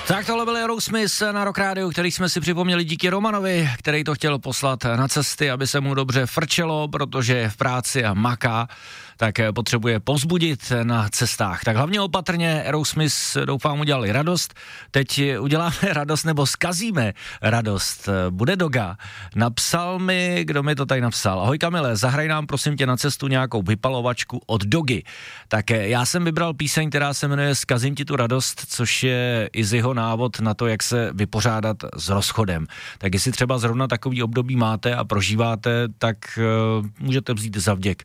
Tak tohle byl Aerosmith na Rock Radio, který jsme si připomněli díky Romanovi, který to chtěl poslat na cesty, aby se mu dobře frčelo, protože je v práci a maká, tak potřebuje povzbudit na cestách. Tak hlavně opatrně, Aerosmith doufám udělali radost. Teď uděláme radost nebo zkazíme radost. Bude Doga. Napsal mi, kdo mi to tady napsal. Ahoj Kamile, zahraj nám prosím tě na cestu nějakou vypalovačku od Dogy. Tak já jsem vybral píseň, která se jmenuje Zkazím ti tu radost, což je Izzyho návod na to, jak se vypořádat s rozchodem. Tak jestli třeba zrovna takový období máte a prožíváte, tak můžete vzít za vděk